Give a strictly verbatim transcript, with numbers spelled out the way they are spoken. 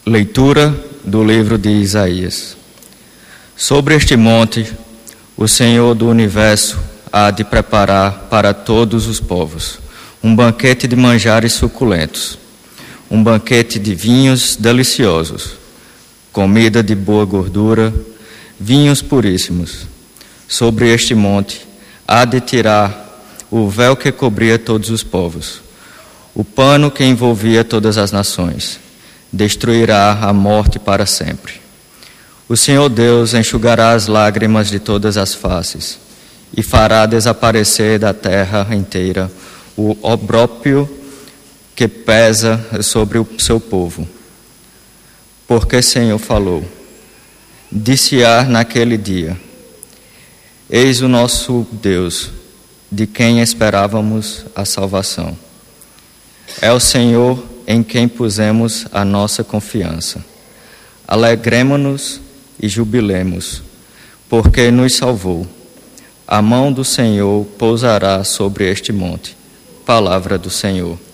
Leitura do livro de Isaías. Sobre este monte, o Senhor do Universo há de preparar para todos os povos um banquete de manjares suculentos, um banquete de vinhos deliciosos, comida de boa gordura, vinhos puríssimos. Sobre este monte há de tirar o véu que cobria todos os povos, o pano que envolvia todas as nações. Destruirá a morte para sempre. O Senhor Deus enxugará as lágrimas de todas as faces e fará desaparecer da terra inteira o obróbrio que pesa sobre o seu povo. Porque o Senhor falou, disse-á naquele dia, eis o nosso Deus, de quem esperávamos a salvação. É o Senhor em quem pusemos a nossa confiança. Alegremo-nos e jubilemos, porque nos salvou. A mão do Senhor pousará sobre este monte. Palavra do Senhor.